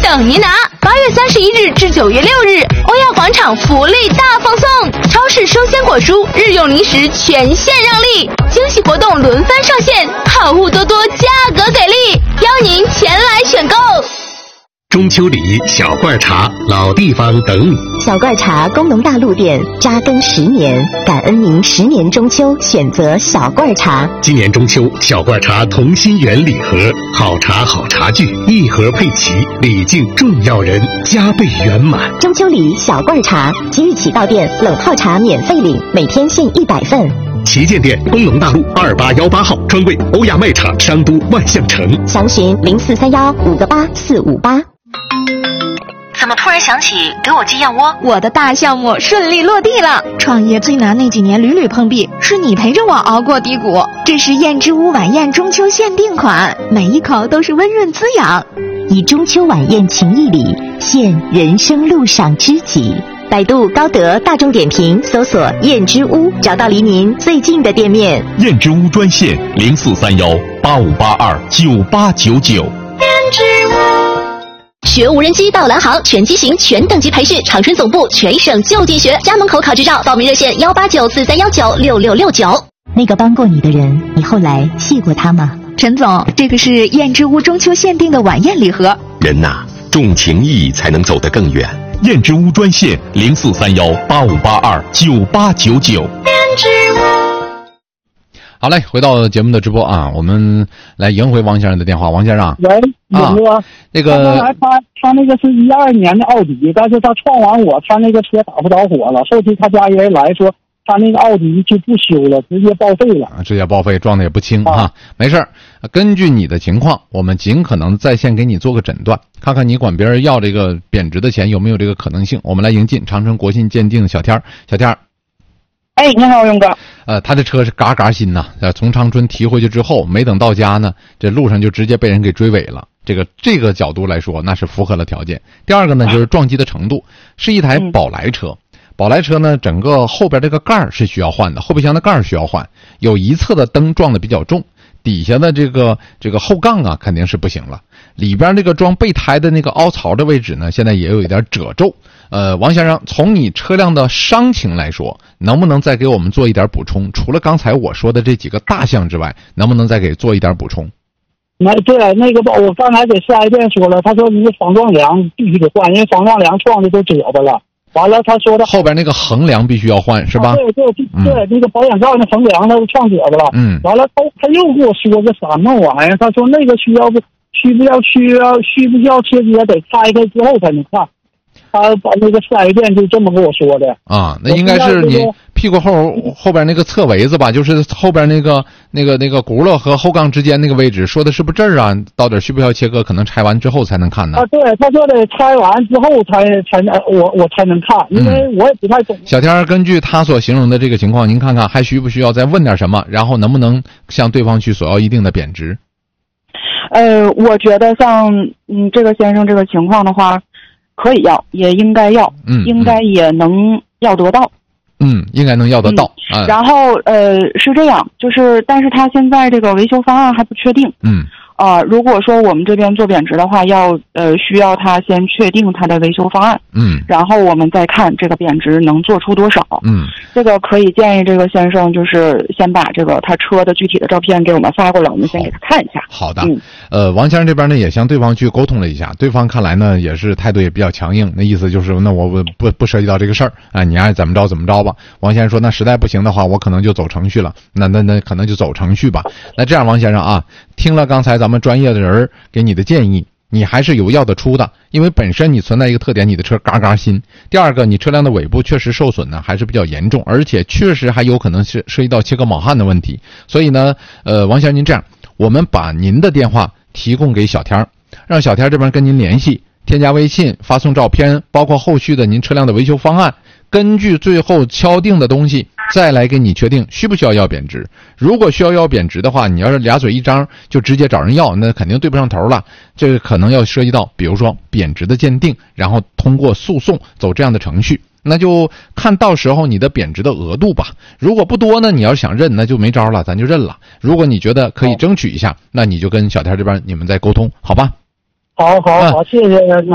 等您拿！8月31日至9月6日，欧亚广场福利大放送，超市生鲜果蔬、日用零食全线让利，惊喜活动轮番上线，好物多多，价格给力，邀您前来选购。 中秋礼小罐茶，老地方等你。 小罐茶工农大陆店扎根10年，感恩您10年中秋选择小罐茶。 今年中秋，小罐茶同心圆礼盒，好茶好茶具，一盒配齐，礼敬重要人，加倍圆满。 中秋礼小罐茶，即日起到店冷泡茶免费领，每天限100份。 旗舰店工农大路2818号，专柜欧亚卖场商都万象城。 详询0431-58458。 怎么突然想起给我寄燕窝？ 我的大项目顺利落地了，创业最难那几年屡屡碰壁，是你陪着我熬过低谷。这是燕之屋晚宴中秋限定款，每一口都是温润滋养。 以中秋晚宴情谊礼，献人生路上知己。百度、高德、大众点评搜索燕之屋，找到离您最近的店面。 燕之屋专线0431-8582-9899。燕之屋。 学无人机到蓝航，全机型全等级培训，长春总部全省就近学，家门口考执照，报名热线18943196669。那个帮过你的人，你后来谢过他吗？ 陈总，这个是燕之屋中秋限定的晚宴礼盒。 人呐，重情义才能走得更远。燕之屋专线0431-8582-9899。燕之屋。 好嘞，回到节目的直播啊，我们来赢回王先生的电话。王先生， 喂，勇哥， 那个刚才他那个是12年的奥迪，但是他撞完我，他那个车打不着火了。后期他家人来说，他那个奥迪就不修了，直接报废了。 直接报废，撞的也不轻哈。没事儿，根据你的情况，我们尽可能在线给你做个诊断，看看你管别人要这个贬值的钱有没有这个可能性。我们来迎进长春国信鉴定小天儿，小天儿。 哎，你好，勇哥。 他的车是嘎嘎新呐，从长春提回去之后，没等到家呢，这路上就直接被人给追尾了。这个角度来说，那是符合了条件。第二个呢，就是撞击的程度，是一台宝来车。宝来车呢，整个后边这个盖儿是需要换的，后备箱的盖儿需要换，有一侧的灯撞的比较重，底下的这个后杠啊肯定是不行了。里边这个装备胎的那个凹槽的位置呢，现在也有一点褶皱。王先生，从你车辆的伤情来说，能不能再给我们做一点补充？除了刚才我说的这几个大项之外，能不能再给做一点补充？ 对，那个我刚才给4S店说了，他说你防撞梁必须得换，因为防撞梁撞的都褶巴了。完了，他说的后边那个横梁必须要换，是吧？ 对，那个保险杠的横梁它撞褶巴了。完了，他又跟我说个什么玩意儿？他说那个需不需要切割，得拆开之后才能看。他把那个4S店就这么跟我说的啊，那应该是你屁股后边那个侧围子吧，就是后边那个轱辘和后杠之间那个位置，说的是不是这儿啊？到底需不需要切割？可能拆完之后才能看呢。 对，他说得拆完之后才我才能看，因为我也不太懂。 小天，根据他所形容的这个情况，您看看还需不需要再问点什么？然后能不能向对方去索要一定的贬值？ 我觉得像这个先生这个情况的话。可以要，也应该要，应该也能要得到， 应该能要得到。 然后是这样，就是但是他现在这个维修方案还不确定。如果说我们这边做贬值的话，需要他先确定他的维修方案，然后我们再看这个贬值能做出多少。这个可以建议这个先生就是先把这个他车的具体的照片给我们发过来，我们先给他看一下。 好的。王先生这边呢也向对方去沟通了一下，对方看来呢也是态度也比较强硬，那意思就是那我不涉及到这个事儿啊，你爱怎么着怎么着吧。王先生说那实在不行的话，我可能就走程序了，那可能就走程序吧。那这样，王先生啊，听了刚才咱们专业的人给你的建议，你还是有要得出的，因为本身你存在一个特点，你的车嘎嘎新。第二个，你车辆的尾部确实受损呢，还是比较严重，而且确实还有可能是涉及到切割铆焊的问题。所以呢，王先生您这样，我们把您的电话提供给小天，让小天这边跟您联系，添加微信，发送照片，包括后续的您车辆的维修方案，根据最后敲定的东西再来给你确定需不需要贬值。如果需要贬值的话，你要是俩嘴一张就直接找人要，那肯定对不上头了。这个可能要涉及到比如说贬值的鉴定，然后通过诉讼走这样的程序，那就看到时候你的贬值的额度吧。如果不多呢，你要想认那就没招了，咱就认了。如果你觉得可以争取一下，那你就跟小天这边你们再沟通，好吧？ 好，谢谢。